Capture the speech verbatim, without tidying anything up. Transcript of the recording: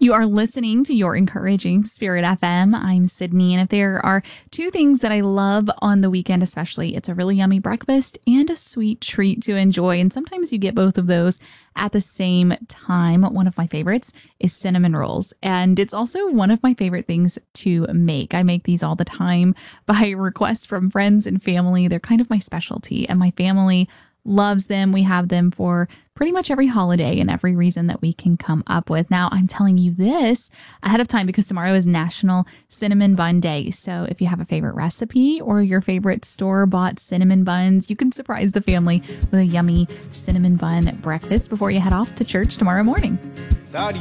You are listening to Your Encouraging Spirit F M. I'm Sydney, and if there are two things that I love on the weekend especially, it's a really yummy breakfast and a sweet treat to enjoy. And sometimes you get both of those at the same time. One of my favorites is cinnamon rolls, and it's also one of my favorite things to make. I make these all the time by request from friends and family. They're kind of my specialty, and my family loves them. We have them for pretty much every holiday and every reason that we can come up with. Now, I'm telling you this ahead of time because tomorrow is National Cinnamon Bun Day. So if you have a favorite recipe or your favorite store-bought cinnamon buns, you can surprise the family with a yummy cinnamon bun breakfast before you head off to church tomorrow morning. Thought